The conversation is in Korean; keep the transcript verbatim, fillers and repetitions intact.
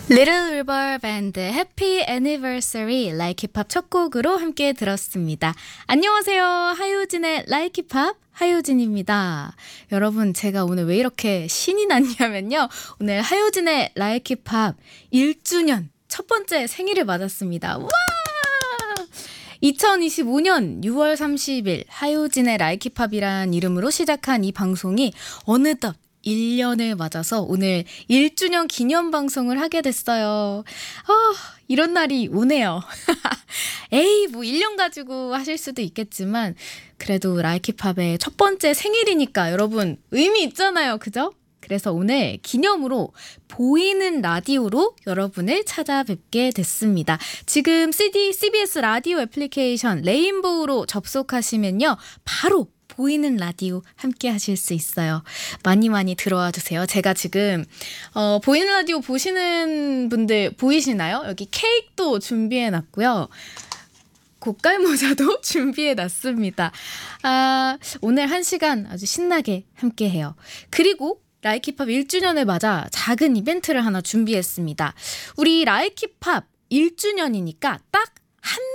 Little River Band Happy Anniversary Like 힙합 첫 곡으로 함께 들었습니다. 안녕하세요. 하효진의 Like 힙합 하효진입니다. 여러분, 제가 오늘 왜 이렇게 신이 났냐면요. 오늘 하효진의 Like 힙합 일 주년 첫 번째 생일을 맞았습니다. 와! 이천이십오 년 유월 삼십일 하효진의 Like 힙합이란 이름으로 시작한 이 방송이 어느덧 일 년을 맞아서 오늘 일 주년 기념 방송을 하게 됐어요. 아, 이런 날이 오네요. 에이, 뭐 일 년 가지고 하실 수도 있겠지만 그래도 라이키팝의 첫 번째 생일이니까 여러분 의미 있잖아요. 그죠? 그래서 오늘 기념으로 보이는 라디오로 여러분을 찾아뵙게 됐습니다. 지금 씨디, 씨비에스 라디오 애플리케이션 레인보우로 접속하시면요. 바로 보이는 라디오 함께 하실 수 있어요. 많이 많이 들어와 주세요. 제가 지금 어, 보이는 라디오 보시는 분들 보이시나요? 여기 케이크도 준비해 놨고요. 고깔 모자도 준비해 놨습니다. 아, 오늘 한 시간 아주 신나게 함께 해요. 그리고 라이키팝 일 주년을 맞아 작은 이벤트를 하나 준비했습니다. 우리 라이키팝 일 주년이니까 딱 한